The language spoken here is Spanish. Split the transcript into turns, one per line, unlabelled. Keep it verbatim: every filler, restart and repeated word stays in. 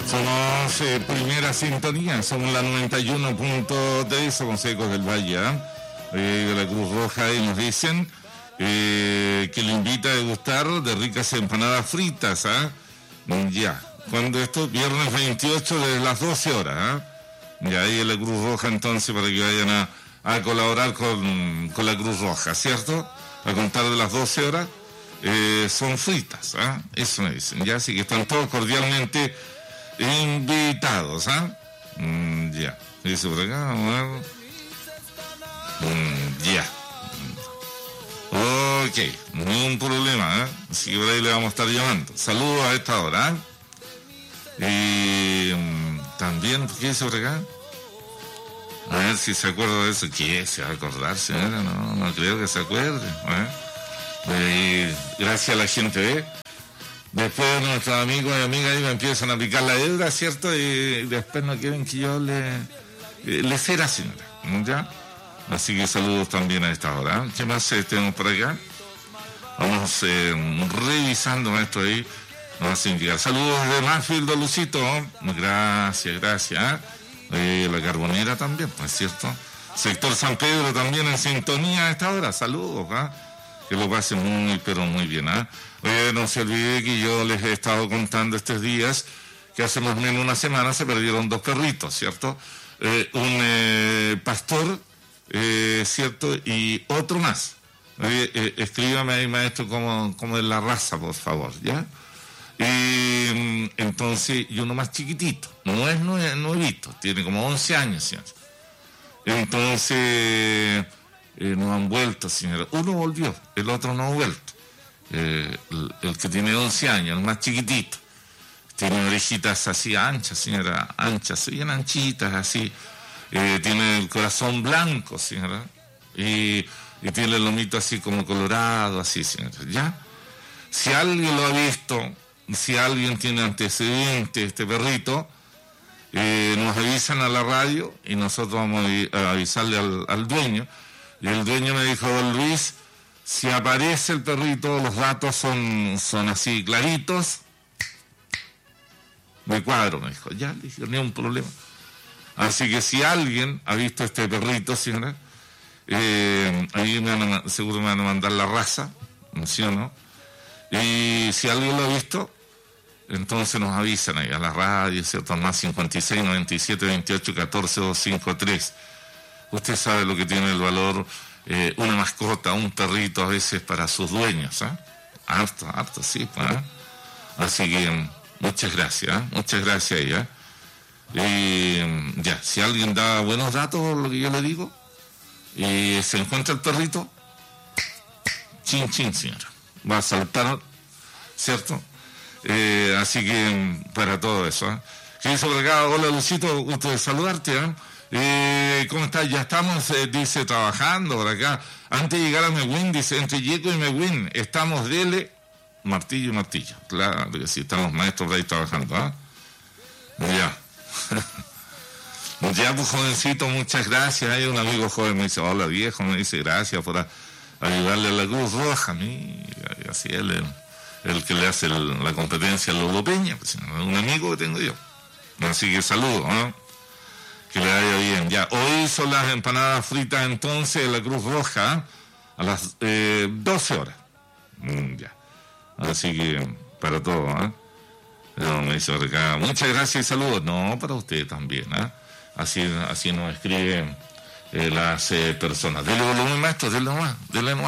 Somos eh, primera sintonía, somos la noventa y uno punto tres, somos Ecos del Valle, ¿eh? Eh, de la Cruz Roja, y nos dicen eh, que le invita a degustar de ricas empanadas fritas, ¿eh? Ya, cuando esto, viernes veintiocho desde las doce horas, ¿eh? Ya, ahí en la Cruz Roja entonces para que vayan a, a colaborar con, con la Cruz Roja, ¿cierto? A contar de las doce horas, eh, son fritas, ¿eh? Eso me dicen, ya, así que están todos cordialmente invitados, ¿ah? ¿eh? Mm, ya. Dice por acá, vamos a ver. Mm, ya. Ok, ningún problema, ¿eh? Así que por ahí le vamos a estar llamando. Saludos a esta hora, ¿eh? Y mm, también, ¿qué dice por acá? A ver si se acuerda de eso. ¿Qué? ¿Se va a acordar, señora? No, no creo que se acuerde, ¿eh? Y gracias a la gente, ¿eh? Después nuestros amigos y amigas ahí me empiezan a picar la deuda, ¿cierto? Y después no quieren que yo le, le ceda, señora, ¿ya? Así que saludos también a esta hora. ¿Qué más eh, tenemos por acá? Vamos eh, revisando esto ahí. Nos hacen llegar. Saludos de Manfield, don Lucito. Gracias, gracias. Eh, la Carbonera también, ¿no es cierto? Sector San Pedro también en sintonía a esta hora. Saludos, ¿ah? Que lo pasen muy, pero muy bien, ¿ah? Eh, no se olvide que yo les he estado contando estos días que hace más o menos una semana se perdieron dos perritos, ¿cierto? Eh, un eh, pastor, eh, ¿cierto? Y otro más. Eh, eh, escríbame ahí, maestro, como, como es la raza, por favor, ¿ya? Y entonces, y uno más chiquitito, no es nuevito, tiene como once años, ¿cierto? Entonces, eh, no han vuelto, señora. Uno volvió, el otro no ha vuelto. Eh, el, el que tiene once años, el más chiquitito, tiene orejitas así anchas, señora, anchas, bien anchitas, así. Eh, tiene el corazón blanco, señora, y, y tiene el lomito así como colorado, así, señora, ¿ya? Si alguien lo ha visto, si alguien tiene antecedentes, este perrito, eh, nos avisan a la radio y nosotros vamos a avisarle al, al dueño. Y el dueño me dijo, don Luis, si aparece el perrito, los datos son, son así claritos, de cuadro, me dijo. Ya, le dije, no hay un problema. Así que si alguien ha visto este perrito, señora, eh, ahí me van a, seguro me van a mandar la raza, ¿sí o no? Y si alguien lo ha visto, entonces nos avisan ahí a la radio, ¿cierto? Más cincuenta y seis, noventa y siete, veintiocho, catorce, doscientos cincuenta y tres. Usted sabe lo que tiene el valor eh, una mascota, un perrito a veces para sus dueños, ¿eh? Harto, harto, sí, pues, ¿eh? Así que muchas gracias, ¿eh? Muchas gracias a ella. Y ya, si alguien da buenos datos, lo que yo le digo, y se encuentra el perrito, chin, chin, señora, va a saltar, ¿cierto? Eh, así que para todo eso, ¿eh? ¿Qué dice por acá? Hola, Lucito, gusto de saludarte, ¿eh? Eh, ¿Cómo estás? Ya estamos, eh, dice, trabajando por acá. Antes de llegar a Meguín, dice, entre Yeco y Meguín, estamos dele martillo y martillo. Claro que sí, estamos maestros ahí trabajando, ¿ah? ¿eh? Ya. Ya, pues, jovencito, muchas gracias. Hay un amigo joven me dice, hola, viejo, me dice, gracias por a, ayudarle a la Cruz Roja. Mira, y así él, el, el que le hace el, la competencia a Lolo Peña, pues, un amigo que tengo yo. Así que saludos, ¿no? Que le vaya bien. Ya, hoy son las empanadas fritas entonces de la Cruz Roja a las eh, doce horas. Mm, ya. Así que para todo, ¿eh? No, me dice acá, muchas gracias y saludos. No, para usted también, ¿eh? Así, así nos escriben eh, las eh, personas. Dele volumen, maestro, dele nomás, dele nomás.